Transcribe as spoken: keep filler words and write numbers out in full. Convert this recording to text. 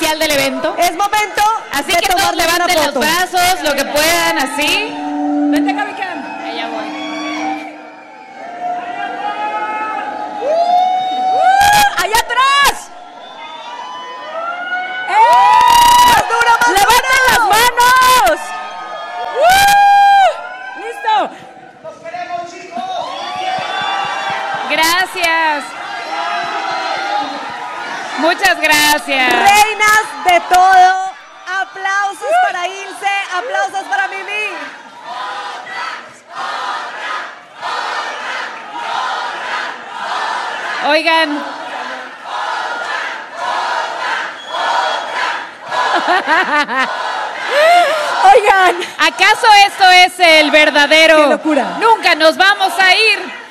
oficial del evento. Es momento. Así de que todos tomarle una levanten los foto. brazos, lo que puedan, así. Vente, Gabican. Allá voy. ¡Uh! ¡Allá atrás! ¡Eh! ¡Más duro, más ¡Levanten duro! las manos! ¡Uh! ¡Listo! Gracias. Muchas gracias. Reinas de todo. Aplausos para Ilse, aplausos para Mimi. Oigan. Oigan. ¿Acaso esto es el verdadero? ¡Qué locura! Nunca nos vamos a ir.